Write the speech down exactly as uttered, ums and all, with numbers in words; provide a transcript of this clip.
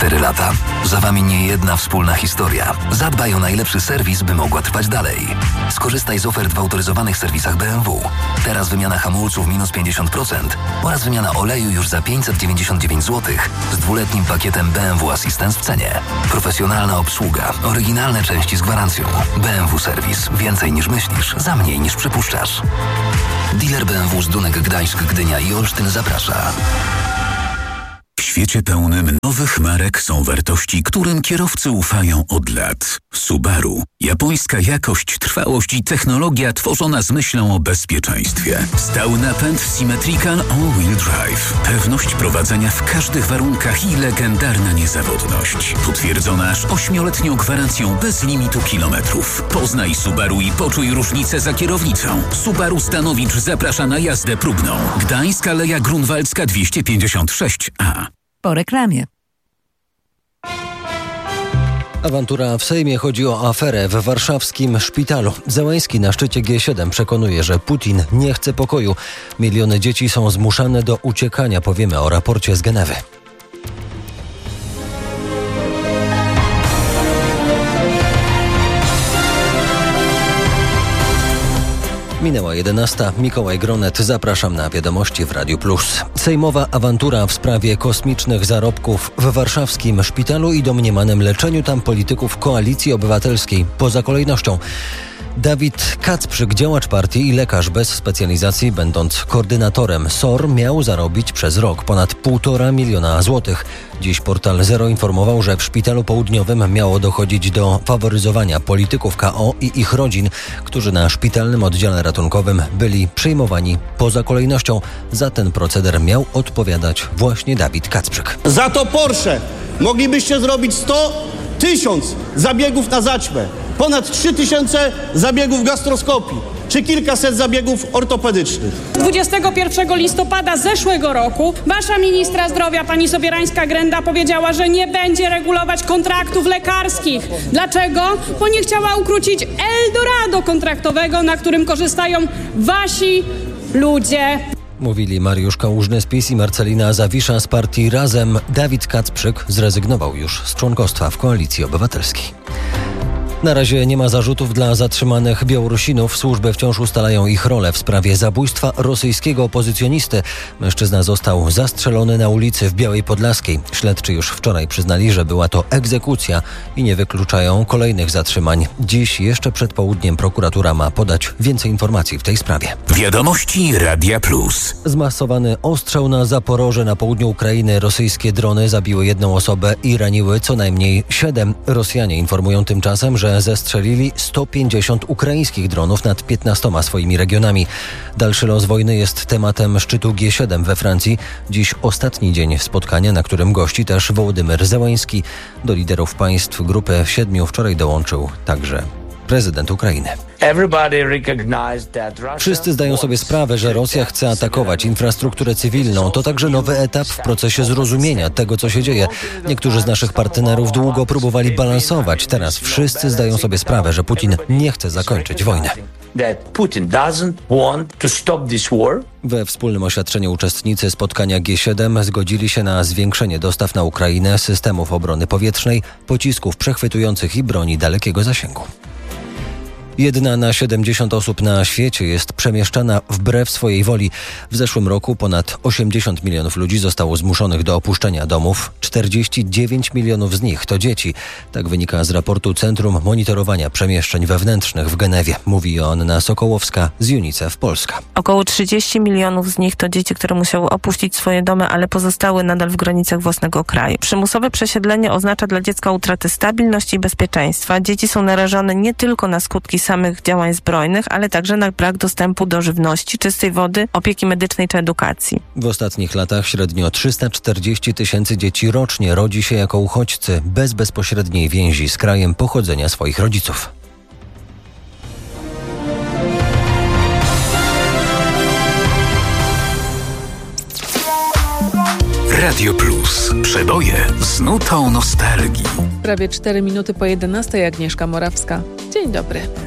cztery lata. Za Wami nie jedna wspólna historia. Zadbaj o najlepszy serwis, by mogła trwać dalej. Skorzystaj z ofert w autoryzowanych serwisach B M W. Teraz wymiana hamulców minus pięćdziesiąt procent oraz wymiana oleju już za pięćset dziewięćdziesiąt dziewięć złotych z dwuletnim pakietem B M W Assistance w cenie. Profesjonalna obsługa, oryginalne części z gwarancją. B M W Serwis. Więcej niż myślisz, za mniej niż przypuszczasz. Dealer B M W z Dunek, Gdańsk, Gdynia i Olsztyn zaprasza. W świecie pełnym nowych marek są wartości, którym kierowcy ufają od lat. Subaru. Japońska jakość, trwałość i technologia tworzona z myślą o bezpieczeństwie. Stały napęd Symmetrical All-Wheel Drive. Pewność prowadzenia w każdych warunkach i legendarna niezawodność. Potwierdzona aż ośmioletnią gwarancją bez limitu kilometrów. Poznaj Subaru i poczuj różnicę za kierownicą. Subaru Stanowicz zaprasza na jazdę próbną. Gdańsk, Aleja Grunwaldzka dwieście pięćdziesiąt sześć A. Po reklamie. Awantura w Sejmie. Chodzi o aferę w warszawskim szpitalu. Zełenski na szczycie G siedem przekonuje, że Putin nie chce pokoju. Miliony dzieci są zmuszane do uciekania. Powiemy o raporcie z Genewy. Minęła jedenasta. Mikołaj Gronet. Zapraszam na wiadomości w Radiu Plus. Sejmowa awantura w sprawie kosmicznych zarobków w warszawskim szpitalu i domniemanym leczeniu tam polityków Koalicji Obywatelskiej. Poza kolejnością. Dawid Kacprzyk, działacz partii i lekarz bez specjalizacji, będąc koordynatorem S O R, miał zarobić przez rok ponad półtora miliona złotych. Dziś portal Zero informował, że w szpitalu południowym miało dochodzić do faworyzowania polityków K O i ich rodzin, którzy na szpitalnym oddziale ratunkowym byli przyjmowani poza kolejnością. Za ten proceder miał odpowiadać właśnie Dawid Kacprzyk. Za to Porsche moglibyście zrobić sto, tysiąc zabiegów na zaćmę. Ponad trzy tysiące zabiegów gastroskopii, czy kilkaset zabiegów ortopedycznych. dwudziestego pierwszego listopada zeszłego roku wasza ministra zdrowia, pani Sobierańska-Grenda, powiedziała, że nie będzie regulować kontraktów lekarskich. Dlaczego? Bo nie chciała ukrócić Eldorado kontraktowego, na którym korzystają wasi ludzie. Mówili Mariusz Kałużny z PiS i Marcelina Zawisza z partii Razem. Dawid Kacprzyk zrezygnował już z członkostwa w Koalicji Obywatelskiej. Na razie nie ma zarzutów dla zatrzymanych Białorusinów. Służby wciąż ustalają ich rolę w sprawie zabójstwa rosyjskiego opozycjonisty. Mężczyzna został zastrzelony na ulicy w Białej Podlaskiej. Śledczy już wczoraj przyznali, że była to egzekucja i nie wykluczają kolejnych zatrzymań. Dziś jeszcze przed południem prokuratura ma podać więcej informacji w tej sprawie. Wiadomości Radia Plus. Zmasowany ostrzał na Zaporoże na południu Ukrainy. Rosyjskie drony zabiły jedną osobę i raniły co najmniej siedem. Rosjanie informują tymczasem, że zestrzelili sto pięćdziesiąt ukraińskich dronów nad piętnastoma swoimi regionami. Dalszy los wojny jest tematem szczytu G siedem we Francji. Dziś ostatni dzień spotkania, na którym gości też Wołodymyr Zełenski. Do liderów państw grupy siedmiu wczoraj dołączył także prezydent Ukrainy. Wszyscy zdają sobie sprawę, że Rosja chce atakować infrastrukturę cywilną. To także nowy etap w procesie zrozumienia tego, co się dzieje. Niektórzy z naszych partnerów długo próbowali balansować. Teraz wszyscy zdają sobie sprawę, że Putin nie chce zakończyć wojny. We wspólnym oświadczeniu uczestnicy spotkania G siedem zgodzili się na zwiększenie dostaw na Ukrainę systemów obrony powietrznej, pocisków przechwytujących i broni dalekiego zasięgu. Jedna na siedemdziesiąt osób na świecie jest przemieszczana wbrew swojej woli. W zeszłym roku ponad osiemdziesiąt milionów ludzi zostało zmuszonych do opuszczenia domów. czterdzieści dziewięć milionów z nich to dzieci. Tak wynika z raportu Centrum Monitorowania Przemieszczeń Wewnętrznych w Genewie. Mówi Joanna Sokołowska z UNICEF Polska. Około trzydzieści milionów z nich to dzieci, które musiały opuścić swoje domy, ale pozostały nadal w granicach własnego kraju. Przymusowe przesiedlenie oznacza dla dziecka utratę stabilności i bezpieczeństwa. Dzieci są narażone nie tylko na skutki samych działań zbrojnych, ale także na brak dostępu do żywności, czystej wody, opieki medycznej czy edukacji. W ostatnich latach średnio trzysta czterdzieści tysięcy dzieci rocznie rodzi się jako uchodźcy bez bezpośredniej więzi z krajem pochodzenia swoich rodziców. Radio Plus. Przeboje z nutą nostalgii. Prawie cztery minuty po jedenastej. Agnieszka Morawska. Dzień dobry.